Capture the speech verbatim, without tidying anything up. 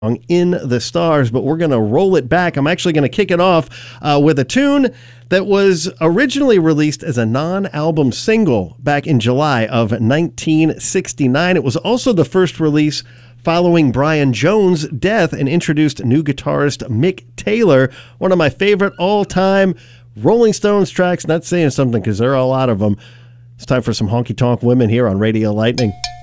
In the Stars, but we're going to roll it back. I'm actually going to kick it off uh, with a tune that was originally released as a non-album single back in July of nineteen sixty-nine. It was also the first release following Brian Jones' death and introduced new guitarist Mick Taylor, one of my favorite all-time Rolling Stones tracks. Not saying something because there are a lot of them. It's time for some honky-tonk women here on Radio Lightning.